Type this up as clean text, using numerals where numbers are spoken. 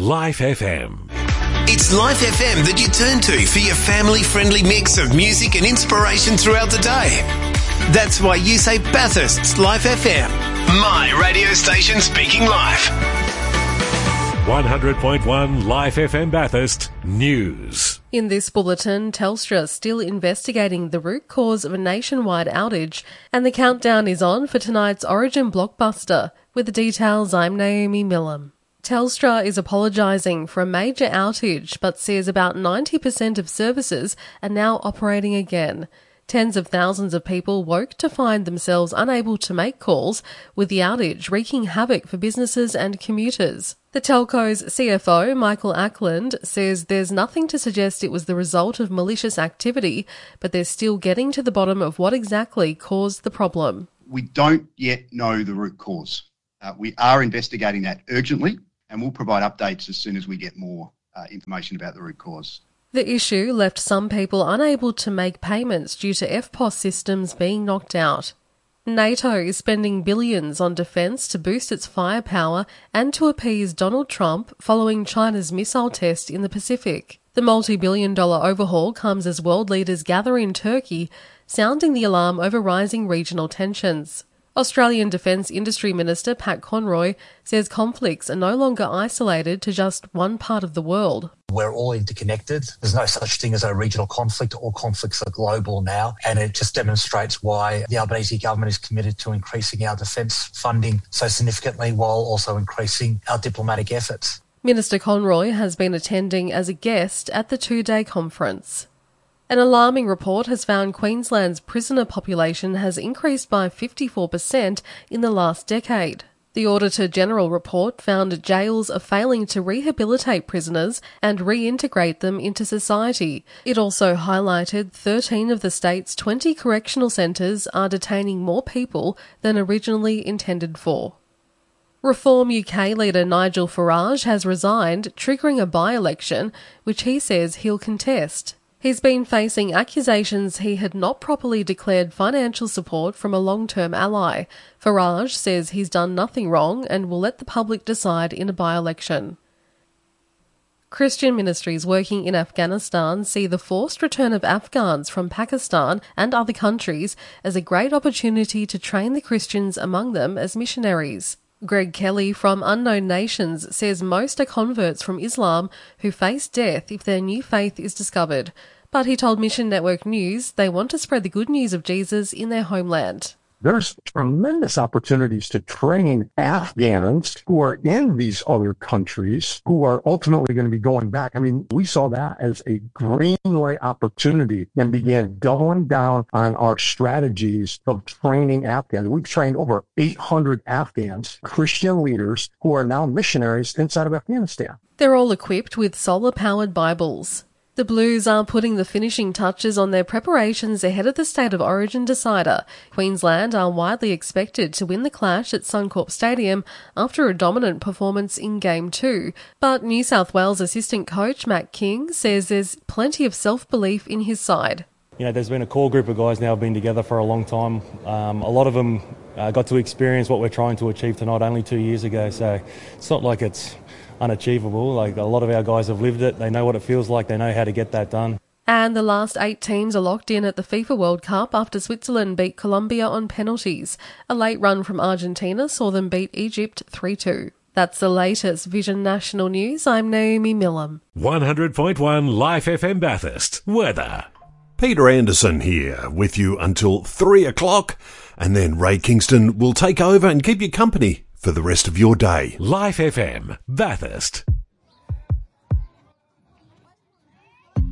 Life FM. It's Life FM that you turn to for your family-friendly mix of music and inspiration throughout the day. That's why you say Bathurst's Life FM. My radio station speaking life. 100.1 Life FM Bathurst News. In this bulletin, Telstra still investigating the root cause of a nationwide outage, and the countdown is on for tonight's Origin blockbuster. With the details, I'm Naomi Millam. Telstra is apologising for a major outage, but says about 90% of services are now operating again. Tens of thousands of people woke to find themselves unable to make calls, with the outage wreaking havoc for businesses and commuters. The telco's CFO, Michael Ackland, says there's nothing to suggest it was the result of malicious activity, but they're still getting to the bottom of what exactly caused the problem. We don't yet know the root cause. We are investigating that urgently, and we'll provide updates as soon as we get more information about the root cause. The issue left some people unable to make payments due to FPOS systems being knocked out. NATO is spending billions on defence to boost its firepower and to appease Donald Trump following China's missile test in the Pacific. The multi-billion-dollar overhaul comes as world leaders gather in Turkey, sounding the alarm over rising regional tensions. Australian Defence Industry Minister Pat Conroy says conflicts are no longer isolated to just one part of the world. We're all interconnected. There's no such thing as a regional conflict. All conflicts are global now, and it just demonstrates why the Albanese government is committed to increasing our defence funding so significantly while also increasing our diplomatic efforts. Minister Conroy has been attending as a guest at the two-day conference. An alarming report has found Queensland's prisoner population has increased by 54% in the last decade. The Auditor General report found jails are failing to rehabilitate prisoners and reintegrate them into society. It also highlighted 13 of the state's 20 correctional centres are detaining more people than originally intended for. Reform UK leader Nigel Farage has resigned, triggering a by-election, which he says he'll contest. He's been facing accusations he had not properly declared financial support from a long-term ally. Farage says he's done nothing wrong and will let the public decide in a by-election. Christian ministries working in Afghanistan see the forced return of Afghans from Pakistan and other countries as a great opportunity to train the Christians among them as missionaries. Greg Kelly from Unknown Nations says most are converts from Islam who face death if their new faith is discovered. But he told Mission Network News they want to spread the good news of Jesus in their homeland. There's tremendous opportunities to train Afghans who are in these other countries who are ultimately going to be going back. I mean, we saw that as a greenway opportunity and began doubling down on our strategies of training Afghans. We've trained over 800 Afghans, Christian leaders, who are now missionaries inside of Afghanistan. They're all equipped with solar-powered Bibles. The Blues are putting the finishing touches on their preparations ahead of the State of Origin decider. Queensland are widely expected to win the clash at Suncorp Stadium after a dominant performance in Game 2. But New South Wales assistant coach Matt King says there's plenty of self-belief in his side. You know, there's been a core group of guys now who've been together for a long time. A lot of them got to experience what we're trying to achieve tonight only 2 years ago, so it's not like it's unachievable. Like, a lot of our guys have lived it. They know what it feels like. They know how to get that done. And the last 8 teams are locked in at the FIFA World Cup after Switzerland beat Colombia on penalties. A late run from Argentina saw them beat Egypt 3-2. That's the latest Vision National News. I'm Naomi Millam. 100.1 Life FM Bathurst. Weather. Peter Anderson here with you until 3 o'clock, and then Ray Kingston will take over and keep you company for the rest of your day. Life FM Bathurst.